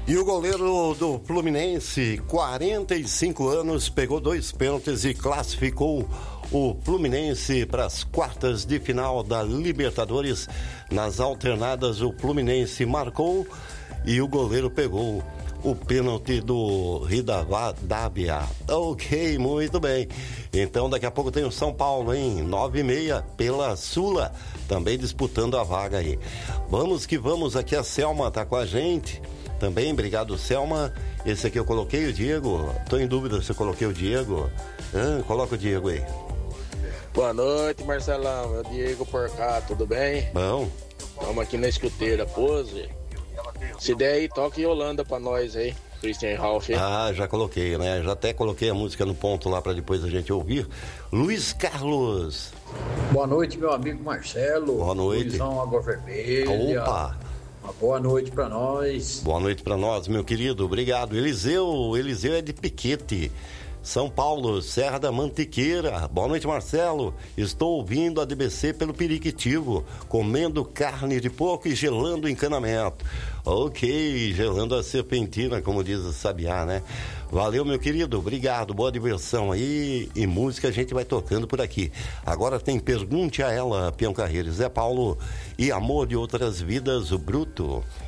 E o goleiro do Fluminense, 45 anos, pegou 2 pênaltis e classificou o Fluminense para as quartas de final da Libertadores. Nas alternadas, o Fluminense marcou e o goleiro pegou o pênalti do Rivadavia. Ok, muito bem. Então daqui a pouco tem o São Paulo, hein? 9h30 pela Sula, também disputando a vaga aí. Vamos que vamos, aqui a Selma tá com a gente. Também, obrigado, Selma. Esse aqui eu coloquei o Diego. Tô em dúvida se eu coloquei o Diego. Coloca o Diego aí. Boa noite, Marcelão. É o Diego por cá, tudo bem? Bom. Estamos aqui na escuteira, Pose. Se der aí, toca Yolanda pra nós aí, Christian Ralph. Já coloquei, né? Já até coloquei a música no ponto lá pra depois a gente ouvir. Luiz Carlos. Boa noite, meu amigo Marcelo. Boa noite. Luizão Água Vermelha. Opa! Uma boa noite pra nós. Boa noite pra nós, meu querido. Obrigado. Eliseu é de Piquete, São Paulo, Serra da Mantiqueira. Boa noite, Marcelo. Estou ouvindo a DBC pelo Periquitivo, comendo carne de porco e gelando o encanamento. Ok, gelando a serpentina, como diz o Sabiá, né? Valeu, meu querido. Obrigado. Boa diversão aí. E música a gente vai tocando por aqui. Agora tem Pergunte a Ela, Peão Carreiro. Zé Paulo e Amor de Outras Vidas, o Bruto.